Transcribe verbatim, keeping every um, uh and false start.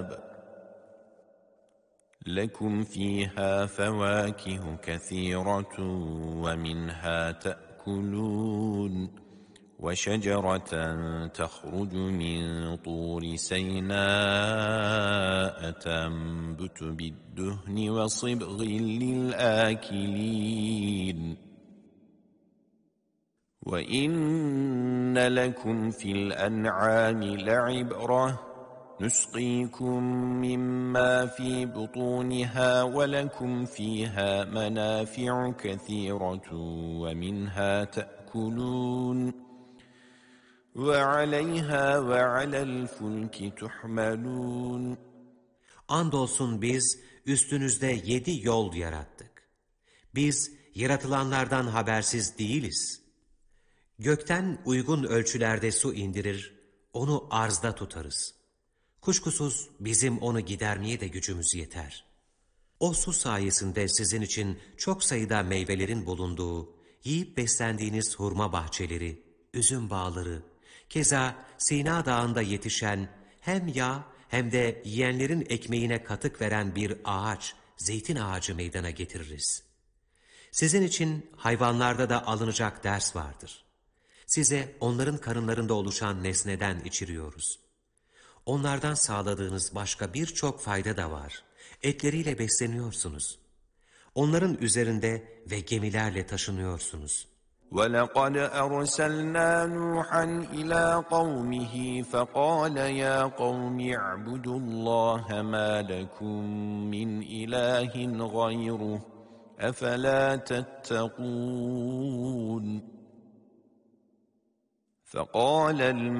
الْأَلْبَابِ لَكُمْ فِيهَا فَوَاكِهُ كَثِيرَةٌ وَمِنْهَا تَأْكُلُونَ وَشَجَرَةً تَخْرُجُ مِنْ طُورِ سَيْنَاءَ تَنبُتُ بِالدُّهْنِ وَصِبْغٍ لِلْآكِلِينَ وَإِنَّ لَكُمْ فِي الْأَنْعَامِ لَعِبْرَةً نُسْقِيكُم مِّمَّا فِي بُطُونِهَا وَلَكُمْ فِيهَا مَنَافِعُ كَثِيرَةٌ وَمِنْهَا تَأْكُلُونَ وَعَلَيْهَا وَعَلَى الْفُلْكِ تُحْمَلُونَ Andolsun biz üstünüzde yedi yol yarattık. Biz yaratılanlardan habersiz değiliz. Gökten uygun ölçülerde su indirir, onu arzda tutarız. Kuşkusuz bizim onu gidermeye de gücümüz yeter. O su sayesinde sizin için çok sayıda meyvelerin bulunduğu, yiyip beslendiğiniz hurma bahçeleri, üzüm bağları, keza Sina Dağı'nda yetişen hem yağ hem de yiyenlerin ekmeğine katık veren bir ağaç, zeytin ağacı meydana getiririz. Sizin için hayvanlarda da alınacak ders vardır. Size onların karınlarında oluşan nesneden içiriyoruz. Onlardan sağladığınız başka birçok fayda da var. Etleriyle besleniyorsunuz. Onların üzerinde ve gemilerle taşınıyorsunuz. وَلَقَدْ أَرْسَلْنَا نُوحًا إِلَى قَوْمِهِ فَقَالَ يَا قَوْمِ اعْبُدُوا اللَّهَ مَا لَكُمْ مِنْ إِلَٰهٍ غَيْرُهُ أَفَلَا تَتَّقُونَ فَقَالَ